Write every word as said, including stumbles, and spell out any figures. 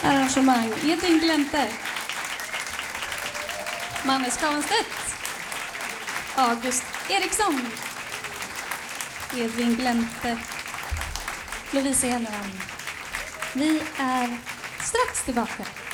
arrangemang. Edvin Glente, Mannes Kahnstedt, August Eriksson, Edvin Glente, Lovisa Henneman. Vi är strax tillbaka.